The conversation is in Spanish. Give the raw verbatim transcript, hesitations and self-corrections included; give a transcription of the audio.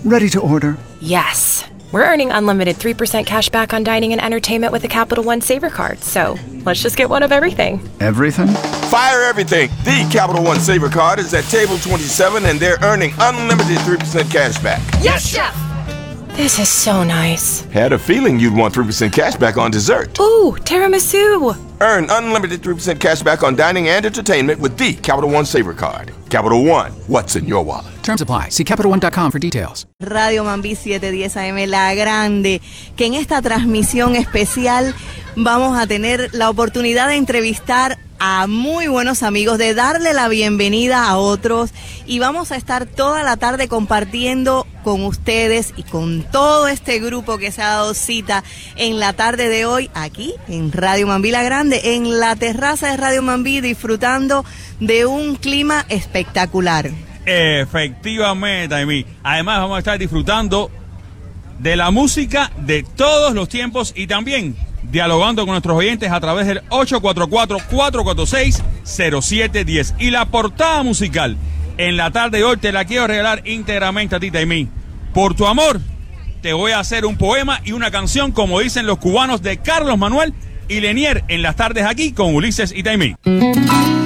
Ready to order. Yes. We're earning unlimited three percent cash back on dining and entertainment with a Capital One Saver card. So let's just get one of everything. Everything? Fire everything. The Capital One Saver card is at table twenty-seven and they're earning unlimited three percent cash back. Yes, Chef! This is so nice. Had a feeling you'd want three percent cash back on dessert. Ooh, tiramisu! Earn unlimited three percent cash back on dining and entertainment with the Capital One Saver card. Capital One, what's in your wallet? Terms apply. See Capital One dot com for details. Radio Mambí siete diez A M La Grande, que en esta transmisión especial vamos a tener la oportunidad de entrevistar a muy buenos amigos, de darle la bienvenida a otros, y vamos a estar toda la tarde compartiendo con ustedes y con todo este grupo que se ha dado cita en la tarde de hoy aquí en Radio Mambí La Grande, en la terraza de Radio Mambí, disfrutando de un clima espectacular. Efectivamente, Amy. Además vamos a estar disfrutando de la música de todos los tiempos y también dialogando con nuestros oyentes a través del ocho cuatro cuatro, cuatro cuatro seis, cero siete uno cero. Y la portada musical en la tarde de hoy te la quiero regalar íntegramente a ti, Taimí. Por tu amor, te voy a hacer un poema y una canción, como dicen los cubanos, de Carlos Manuel y Lenier en las tardes aquí con Ulises y Taimí.